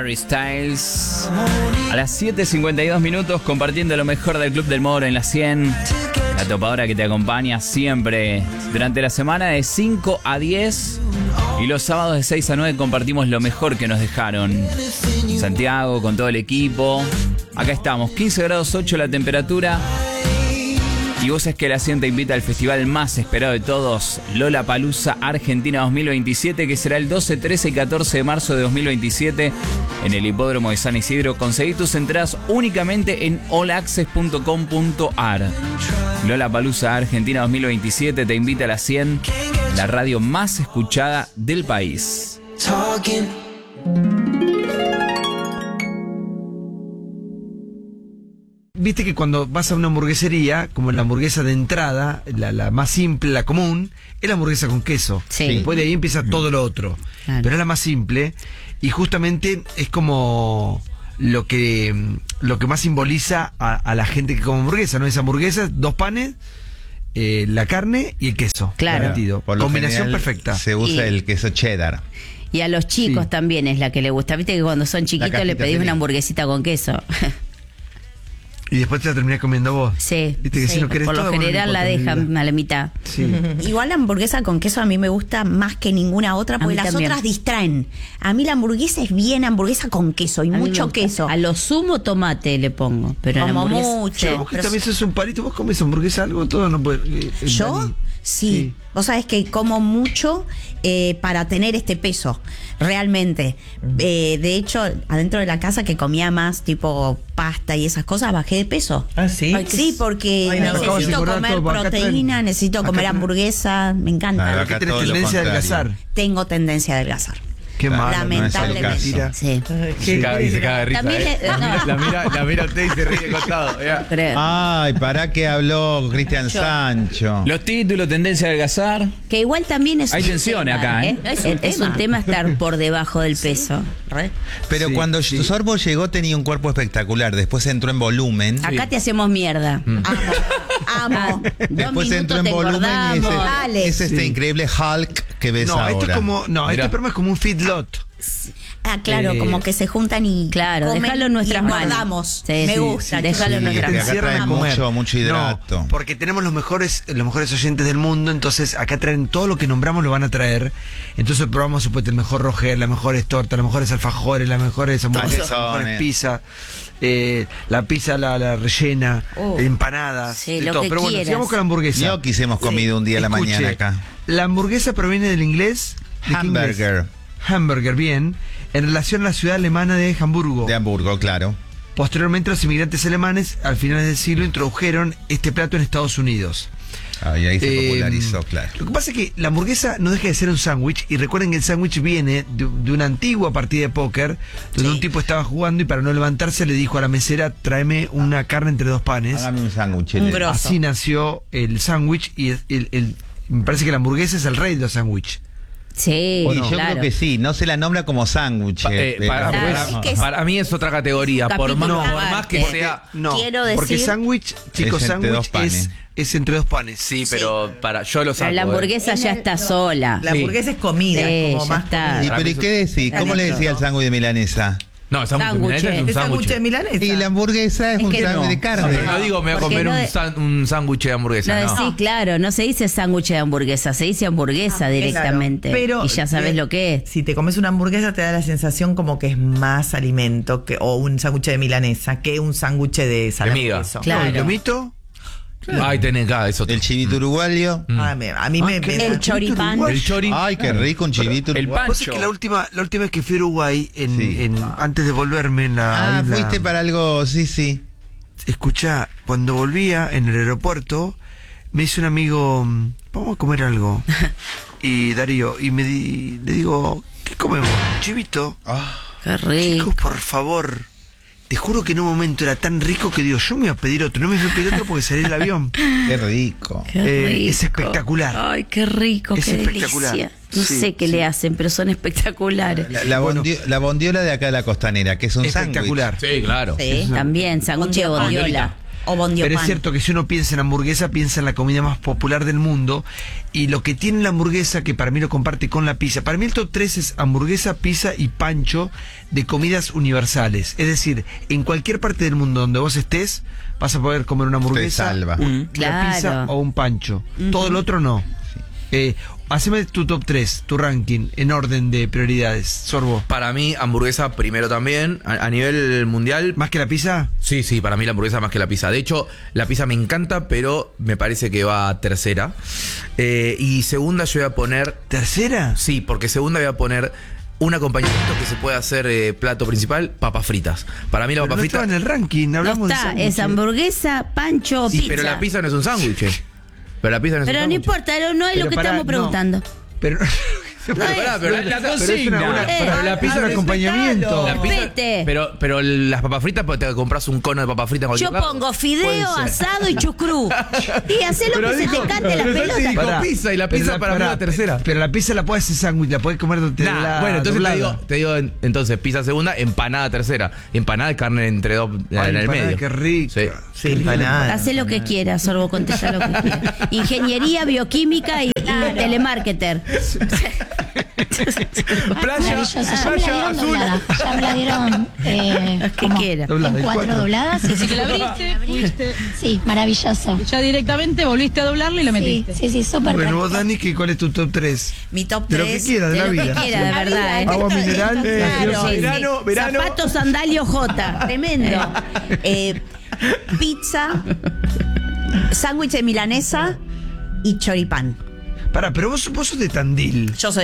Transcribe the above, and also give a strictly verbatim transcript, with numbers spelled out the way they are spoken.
Harry Styles a las siete cincuenta y dos minutos, compartiendo lo mejor del Club del Moro en la cien. La topadora que te acompaña siempre durante la semana de cinco a diez. Y los sábados de seis a nueve compartimos lo mejor que nos dejaron. Santiago con todo el equipo. Acá estamos, quince grados ocho la temperatura. Y vos es que la cien te invita al festival más esperado de todos, Lollapalooza Argentina dos mil veintisiete, que será el doce, trece y catorce de marzo de dos mil veintisiete en el hipódromo de San Isidro. Conseguí tus entradas únicamente en all access punto com punto a r. Lollapalooza Argentina dos mil veintisiete te invita a la cien, la radio más escuchada del país. Viste que cuando vas a una hamburguesería, como la hamburguesa de entrada, la, la más simple, la común, es la hamburguesa con queso. Sí. Después de ahí empieza todo lo otro. Claro. Pero es la más simple y justamente es como lo que lo que más simboliza a, a la gente que come hamburguesa, ¿no? Esa hamburguesa, dos panes, eh, la carne y el queso. Claro. Garantido. Por lo Combinación general, perfecta. Se usa Y- el queso cheddar. Y a los chicos Sí. también es la que le gusta. Viste que cuando son chiquitos cajita le pedís feliz. una hamburguesita con queso. Y después te la terminás comiendo vos. Sí, Viste que sí. si no querés Por lo todo, bueno, no general la importa, mi dejan vida. a la mitad. Sí. Igual la hamburguesa con queso a mí me gusta más que ninguna otra, porque mí las también. otras distraen. A mí la hamburguesa es bien hamburguesa con queso y A mí me mucho gusta. queso. A lo sumo tomate le pongo, pero a la Como hamburguesa- mucho. Sí. Vos que pero- también sos un palito, vos comes hamburguesa algo, todo no puede. eh, eh, ¿Yo? Dani. Sí. Sí. Vos sabés que como mucho eh, para tener este peso, realmente. Eh, de hecho, adentro de la casa que comía más tipo pasta y esas cosas, bajé de peso. ¿Ah, sí? Ay, sí, porque Ay, no, acabas de necesito engordar comer todo, acá proteína, traen- necesito acá comer traen- hamburguesa, me encanta. Claro, Acá acá tenés todo lo tendencia a contrario. adelgazar. Tengo tendencia a adelgazar. Qué Claro, mal. Lamentablemente. Mentira. Sí. ¿Qué- Se caga y se caga de risa. También eh. le- La, no. mira, la, mira, la mira a usted y se ríe de costado. ya. Creo. Ay, ¿para qué habló Cristian Sancho? Los títulos, tendencia a adelgazar. Que igual también es Hay un tensiones tema, acá, ¿eh? Es Es, un es un tema. tema estar por debajo del peso. Pero Sí, cuando sí. Sorbo llegó tenía un cuerpo espectacular, después entró en volumen. Acá te hacemos mierda. Mm. Amo, amo. Ah, dos Después entró minutos en te volumen y es, engordamos. Dale. es este Sí. increíble Hulk que ves No, ahora. esto es como. No, Mirá. este programa es como un feedlot. Ah, claro, Eh, como que se juntan y Claro, comen déjalo en nuestras y manos. engordamos. Sí, me sí, gusta. sí, déjalo en Sí, nuestras porque manos. acá Encierran traen a comer. mucho, mucho hidrato. No, porque tenemos los mejores, los mejores oyentes del mundo, entonces acá traen todo lo que nombramos lo van a traer. Entonces probamos supuestamente el mejor Roger, las mejores tortas, las mejores alfajores, las mejores hamburguesas, las Cabezones. mejores pizzas, eh, la pizza la, la rellena, Oh. empanadas, Sí, de lo todo. que Pero bueno, quieras. sigamos con la hamburguesa. Ñoquis hemos comido un día a la Escuche, mañana acá. La hamburguesa proviene del inglés. ¿de qué inglés? Hamburger. Hamburger, bien. En relación a la ciudad alemana de Hamburgo. De Hamburgo, claro. Posteriormente los inmigrantes alemanes al final del siglo introdujeron este plato en Estados Unidos. Ahí, ahí se Eh, popularizó, claro. Lo que pasa es que la hamburguesa no deja de ser un sándwich, y recuerden que el sándwich viene de, de una antigua partida de póker donde Sí. un tipo estaba jugando y para no levantarse le dijo a la mesera: tráeme una carne entre dos panes. Hágame un sándwich. Un le- grosso. Así nació el sándwich y el, el- el- me parece que la hamburguesa es el rey de los sándwiches. Sí, Y yo claro. creo que sí, no se la nombra como sándwich. Pa- eh, eh, para, pero- Claro, para- es que es- para mí es otra categoría. Por más, Capítulo por más que aparte. sea. No, Quiero porque decir- sándwich, chicos, Es entre dos sándwich panes. es, es entre dos panes. Sí, pero para yo lo saco. Pero la eh. hamburguesa ya está sola. La Sí. hamburguesa es comida, Sí, es como ya más está. comida. ¿Y pero ¿y qué decís? ¿Cómo le decía el sándwich de milanesa? No, el sándwich de Sándwich, milanesa es un ¿Es sándwich de sándwich. milanesa? Y la hamburguesa es, Es un que sándwich no. de carne. No digo me voy a Porque comer no un, de- san- un sándwich de No hamburguesa. No, decís, claro, no se dice sándwich de hamburguesa, se dice hamburguesa directamente. Claro, pero, y ya sabes eh, lo que es. Si te comes una hamburguesa te da la sensación como que es más alimento que o un sándwich de milanesa que un sándwich de salame miga. queso. Claro. ¿El lomito? Ay, tenés acá eso. El chivito uruguayo. Ah, me- a mí me, me El da- choripán. El chori. Ay, qué rico un chivito el uruguayo. pan- Vos sabés que la última, la última vez que fui a Uruguay, en, Sí. en- antes de volverme en la Ah, isla, fuiste para algo, sí, sí. escuchá, cuando volvía en el aeropuerto, me dice un amigo: vamos a comer algo. Y Darío, y me di- le digo: ¿qué comemos? Chivito. Qué Chicos, rico. por favor. Te juro que en un momento era tan rico que digo: yo me voy a pedir otro. No me fui a pedir otro porque salí del avión. Qué rico. Qué Eh, rico. es espectacular. Ay, qué rico, Es qué espectacular. delicia. No Sí, sé qué sí. le hacen, pero son espectaculares. La, la Bueno. bondio- la bondiola de acá de la costanera, que es un sándwich. Espectacular. Sí, claro. Sí, también, sándwich de Con bondiola. O bondiopan. Pero es cierto que si uno piensa en hamburguesa, piensa en la comida más popular del mundo. Y lo que tiene la hamburguesa, que para mí lo comparte con la pizza. Para mí el top tres es hamburguesa, pizza y pancho de comidas universales. Es decir, en cualquier parte del mundo donde vos estés, vas a poder comer una hamburguesa, salva. un- Mm, una claro. pizza o un pancho. Todo el otro no. Eh, haceme tu top tres, tu ranking, en orden de prioridades. Sorbo. Para mí, hamburguesa primero también. A, a nivel mundial. ¿Más que la pizza? Sí, sí, para mí la hamburguesa más que la pizza. De hecho, la pizza me encanta, pero me parece que va a tercera. Eh, y segunda yo voy a poner... ¿Tercera? Sí, porque segunda voy a poner un acompañamiento que se puede hacer eh, plato principal, papas fritas. Para mí la Pero papa no frita... estaba en el ranking, No hablamos de está, sándwiches. es hamburguesa, pancho o Sí, pizza. pero la pizza no es un sándwich. eh. Pero la pizza no es Pero un no sándwich. importa, no, no es Pero lo que pará, estamos no. preguntando. Pero, Pero, pará, pero la, la pero es consigna. una, una- Eh, para la pizza es un ah, acompañamiento. La pizza- Respete. pero, pero las papas fritas, pues te compras un cono de papas fritas en cualquier Yo lado. pongo fideo, Puede ser. asado y chucrú. Y hacé lo Pero que dijo- se te cante la pero Santi pelota. dijo Pará. pizza y la Pero pizza para mí pará, la tercera. Pero la pizza la puedes hacer sándwich, la puedes comer de Nah, la bueno, entonces te doblada. digo, te digo en- entonces pizza segunda, empanada tercera. Empanada de carne entre dos Ay, en el empanada, medio. qué rico. Sí. Sí, empanada. Hacé lo que quieras, Sorbo, contesta lo que quieras. Ingeniería, bioquímica y, y telemarketer. Playa, Maravilloso. Ya me la playa dieron azul. doblada. Ya me la dieron eh, ¿Qué como quiera? Doblada, en en cuatro, cuatro. dobladas. Sí, Así que la abriste, fuiste, sí, maravilloso. ya directamente volviste a doblarla y la Sí, metiste. sí, sí, súper Bueno, vos, práctico. Dani, ¿qué- ¿cuál es tu top tres? Mi top De lo tres. que quieras, de, De la lo que vida. quiera, de verdad, ¿eh? Agua mineral, Claro, gaseosa. sí, sí. Verano, verano. Zapatos, sandalio, J. Tremendo. Eh, pizza, sándwich de milanesa y choripán. Pará, pero vos, vos sos de Tandil. Yo soy